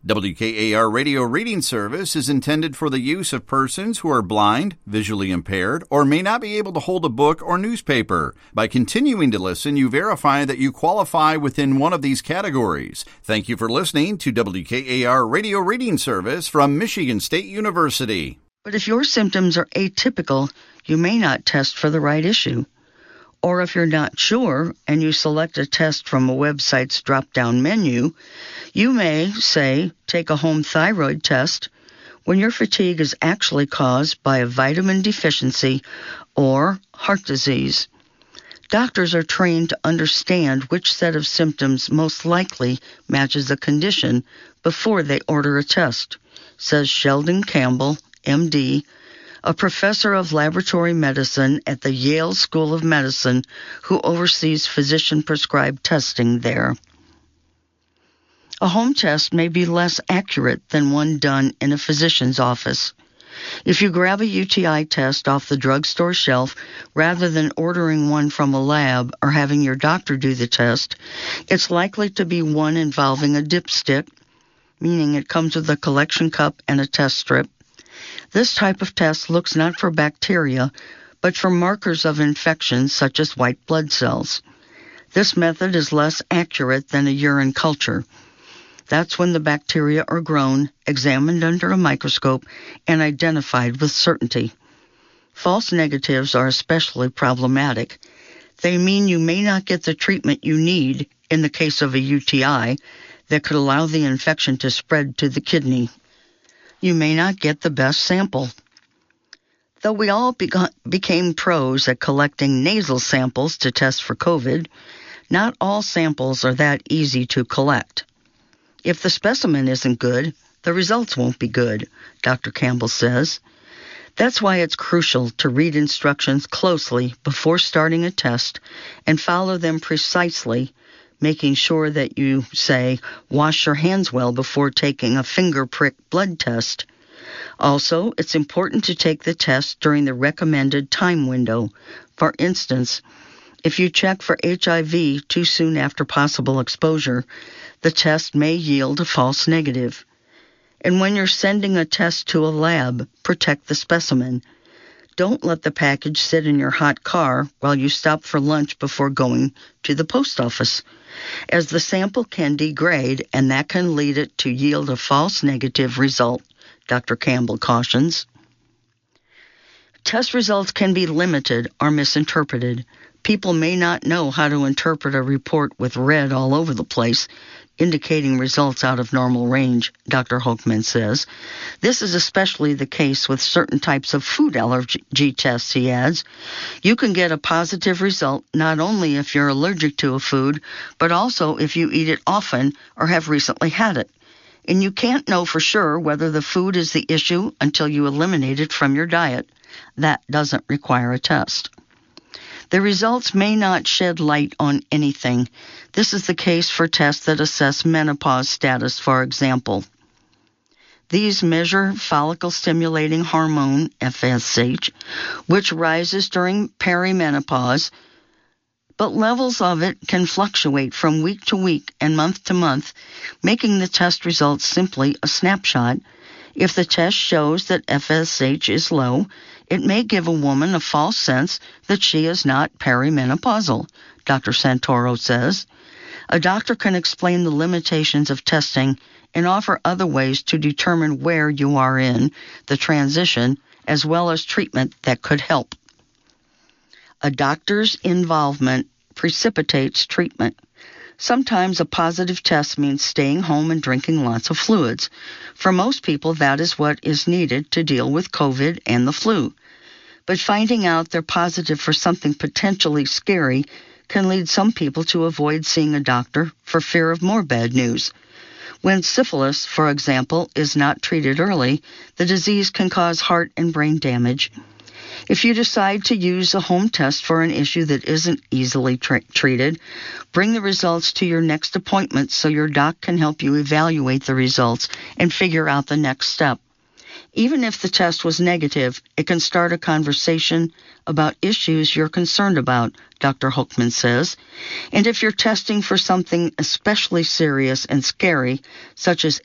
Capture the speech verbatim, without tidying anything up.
W K A R Radio Reading Service is intended for the use of persons who are blind, visually impaired, or may not be able to hold a book or newspaper. By continuing to listen, you verify that you qualify within one of these categories. Thank you for listening to W K A R Radio Reading Service from Michigan State University. But if your symptoms are atypical, you may not test for the right issue. Or if you're not sure and you select a test from a website's drop-down menu, you may, say, take a home thyroid test when your fatigue is actually caused by a vitamin deficiency or heart disease. Doctors are trained to understand which set of symptoms most likely matches a condition before they order a test, says Sheldon Campbell, M D, a professor of laboratory medicine at the Yale School of Medicine who oversees physician-prescribed testing there. A home test may be less accurate than one done in a physician's office. If you grab a U T I test off the drugstore shelf rather than ordering one from a lab or having your doctor do the test, it's likely to be one involving a dipstick, meaning it comes with a collection cup and a test strip. This type of test looks not for bacteria, but for markers of infection such as white blood cells. This method is less accurate than a urine culture. That's when the bacteria are grown, examined under a microscope, and identified with certainty. False negatives are especially problematic. They mean you may not get the treatment you need in the case of a U T I that could allow the infection to spread to the kidney. You may not get the best sample. Though we all begot, became pros at collecting nasal samples to test for COVID, not all samples are that easy to collect. If the specimen isn't good, the results won't be good, Doctor Campbell says. That's why it's crucial to read instructions closely before starting a test and follow them precisely, making sure that you, say, wash your hands well before taking a finger prick blood test. Also, it's important to take the test during the recommended time window. For instance, if you check for H I V too soon after possible exposure, the test may yield a false negative. And when you're sending a test to a lab, protect the specimen. Don't let the package sit in your hot car while you stop for lunch before going to the post office, as the sample can degrade and that can lead it to yield a false negative result, Doctor Campbell cautions. Test results can be limited or misinterpreted. People may not know how to interpret a report with red all over the place, indicating results out of normal range, Doctor Hochman says. This is especially the case with certain types of food allergy tests, he adds. You can get a positive result not only if you're allergic to a food, but also if you eat it often or have recently had it. And you can't know for sure whether the food is the issue until you eliminate it from your diet. That doesn't require a test. The results may not shed light on anything. This is the case for tests that assess menopause status, for example. These measure follicle-stimulating hormone, F S H, which rises during perimenopause, but levels of it can fluctuate from week to week and month to month, making the test results simply a snapshot. If the test shows that F S H is low, it may give a woman a false sense that she is not perimenopausal, Doctor Santoro says. A doctor can explain the limitations of testing and offer other ways to determine where you are in the transition, as well as treatment that could help. A doctor's involvement precipitates treatment. Sometimes a positive test means staying home and drinking lots of fluids. For most people, that is what is needed to deal with COVID and the flu. But finding out they're positive for something potentially scary can lead some people to avoid seeing a doctor for fear of more bad news. When syphilis, for example, is not treated early, the disease can cause heart and brain damage. If you decide to use a home test for an issue that isn't easily tra- treated, bring the results to your next appointment so your doc can help you evaluate the results and figure out the next step. Even if the test was negative, it can start a conversation about issues you're concerned about, Doctor Hochman says. And if you're testing for something especially serious and scary, such as